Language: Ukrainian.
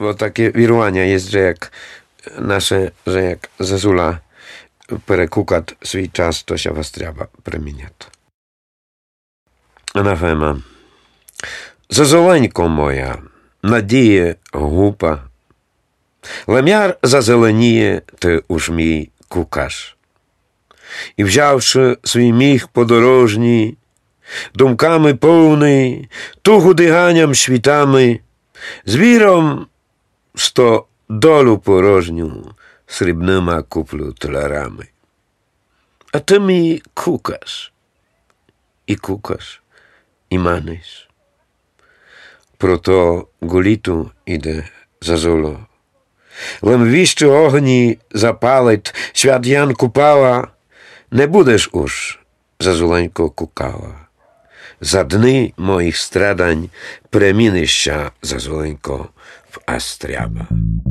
Bo takie wirування jest, że jak Zezula perekukat swój czas, to się was trzeba przemieniać. Анафема. Зазеленько моя, надіє гупа, лем'яр зазеленіє, ти уж мій кукаш. І взявши свій міг подорожній, думками повний, тугу диганням світами, з віром сто долю порожню срібнима куплю талерами. А ти мій кукаш, і кукаш, і маниш. Прото гуліту іде Зазуло. Лем віщо огні запалить, свят Ян купала, не будеш уж, Зазуленько, кукала. За дни моїх страдань премінища, Зазуленько, в астряба.